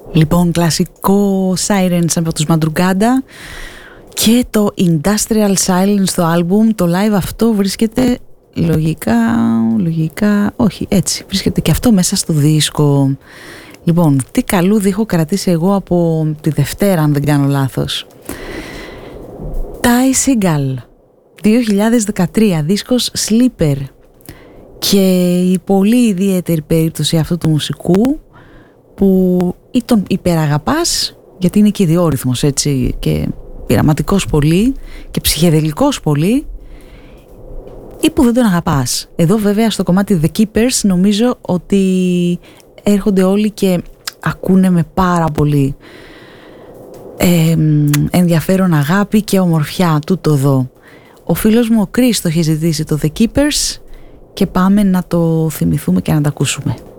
Λοιπόν, κλασικό Sirens από τους Madrugada και το Industrial Silence στο άλμπουμ. Το live αυτό βρίσκεται λογικά, όχι, έτσι, βρίσκεται και αυτό μέσα στο δίσκο. Λοιπόν, τι καλούδι έχω κρατήσει εγώ από τη Δευτέρα, αν δεν κάνω λάθος. Ty Segall, 2013, δίσκος Sleeper. Και η πολύ ιδιαίτερη περίπτωση αυτού του μουσικού που ή τον υπεραγαπάς, γιατί είναι και ιδιόρυθμος, έτσι, και πειραματικός πολύ και ψυχεδελικός πολύ, ή που δεν τον αγαπάς. Εδώ βέβαια στο κομμάτι The Keepers νομίζω ότι έρχονται όλοι και ακούνε με πάρα πολύ ενδιαφέρον, αγάπη και ομορφιά τούτο εδώ. Ο φίλος μου ο Chris το έχει ζητήσει το The Keepers και πάμε να το θυμηθούμε και να τα ακούσουμε.